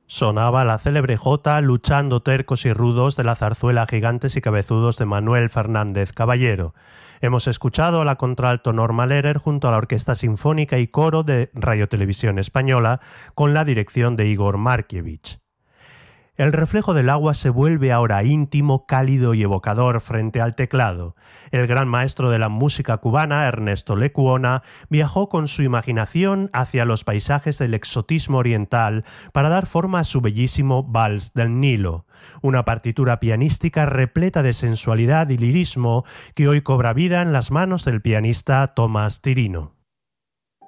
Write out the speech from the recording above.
Sonaba la célebre jota Luchando tercos y rudos de la zarzuela Gigantes y cabezudos de Manuel Fernández Caballero. Hemos escuchado a la contralto Norma Lehrer junto a la Orquesta Sinfónica y Coro de Radio Televisión Española con la dirección de Igor Markievich. El reflejo del agua se vuelve ahora íntimo, cálido y evocador frente al teclado. El gran maestro de la música cubana, Ernesto Lecuona, viajó con su imaginación hacia los paisajes del exotismo oriental para dar forma a su bellísimo Vals del Nilo, una partitura pianística repleta de sensualidad y lirismo que hoy cobra vida en las manos del pianista Tomás Tirino.